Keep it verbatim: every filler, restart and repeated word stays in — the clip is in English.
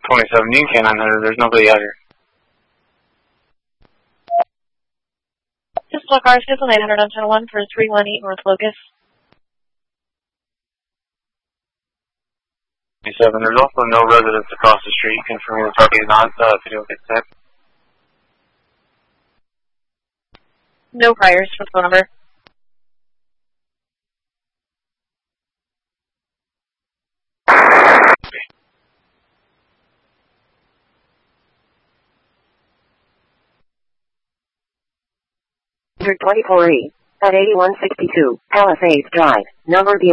twenty-seven, you can nine hundred, there's nobody out here. This is Block R, schedule nine hundred on channel one for three one eight North Locust. twenty-seven, there's also no residents across the street. Confirm the target is not, uh, video gets set. No priors for the phone number. twenty-four E at eighty-one sixty-two Palisades Drive, number B